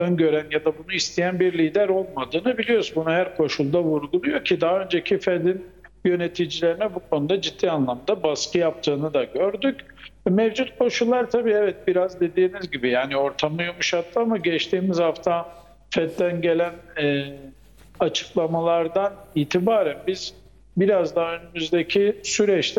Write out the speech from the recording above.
öngören ya da bunu isteyen bir lider olmadığını biliyoruz. Bunu her koşulda vurguluyor ki daha önceki Fed'in yöneticilerine bu konuda ciddi anlamda baskı yaptığını da gördük. Mevcut koşullar tabii evet biraz dediğiniz gibi yani ortamı yumuşattı ama geçtiğimiz hafta Fed'den gelen açıklamalardan itibaren biz biraz daha önümüzdeki süreçte